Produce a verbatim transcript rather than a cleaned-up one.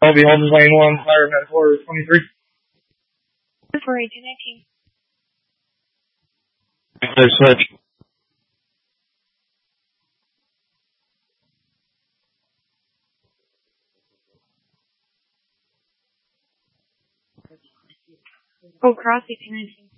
Shelby Holmes Lane one, fire at four twenty-three. four eighteen nineteen. Clear switch. Oh, cross eighteen nineteen.